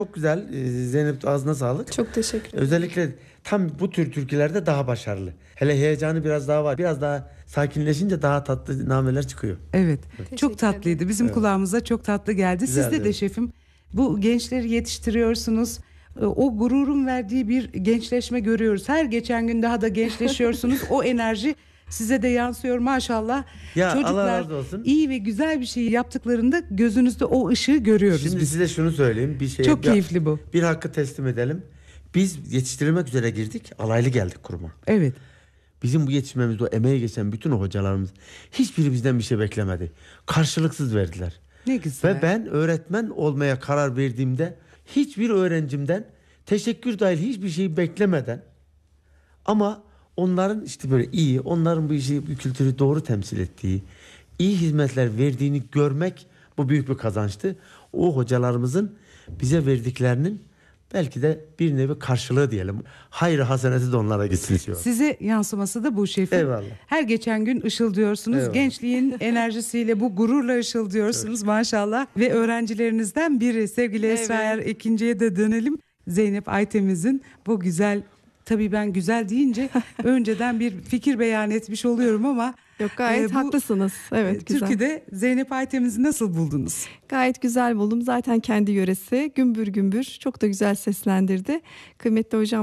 Çok güzel. Zeynep, ağzına sağlık. Çok teşekkür ederim. Özellikle tam bu tür türkülerde daha başarılı. Hele heyecanı biraz daha var. Biraz daha sakinleşince daha tatlı nameler çıkıyor. Evet. Teşekkür Çok tatlıydı. ederim. Bizim kulağımıza çok tatlı geldi. Güzel, Sizde de evet. şefim bu gençleri yetiştiriyorsunuz. O gururun verdiği bir gençleşme görüyoruz. Her geçen gün daha da gençleşiyorsunuz. O enerji size de yansıyor maşallah. Ya, Allah Çocuklar razı olsun. iyi ve güzel bir şey yaptıklarında gözünüzde o ışığı görüyoruz Şimdi biz. size şunu söyleyeyim. Çok keyifli bu. Bir hakkı teslim edelim. Biz yetiştirilmek üzere girdik. Alaylı geldik kuruma. Evet. Bizim bu yetişmemizde o emeği geçen bütün o hocalarımız hiçbiri bizden bir şey beklemedi. Karşılıksız verdiler. Ne güzel. Ve ben öğretmen olmaya karar verdiğimde hiçbir öğrencimden teşekkür dahil hiçbir şey beklemeden, ama onların işte böyle iyi, onların bu işi, bu kültürü doğru temsil ettiği, iyi hizmetler verdiğini görmek, bu büyük bir kazançtı. O hocalarımızın bize verdiklerinin belki de bir nevi karşılığı diyelim. Hayrı haseneti de onlara gitsin istiyorum. Size yansıması da bu şefim. Eyvallah. Her geçen gün ışıldıyorsunuz. Eyvallah. Gençliğin enerjisiyle bu gururla ışıldıyorsunuz maşallah. Ve öğrencilerinizden biri sevgili Esra Er ikinciye de dönelim. Zeynep Aytemiz'in bu güzel, tabii ben güzel deyince önceden bir fikir beyan etmiş oluyorum ama Yok, gayet bu haklısınız. Evet, güzel. Türkiye'de Zeynep Aytemiz'i nasıl buldunuz? Gayet güzel buldum. Zaten kendi yöresi gümbür gümbür çok da güzel seslendirdi. Kıymetli hocam